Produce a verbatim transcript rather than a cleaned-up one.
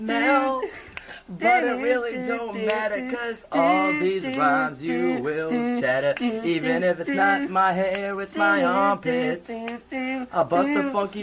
Mel, but it really don't matter, cause all these rhymes you will chatter. Even if it's not my hair, it's my armpits. I'll bust a funky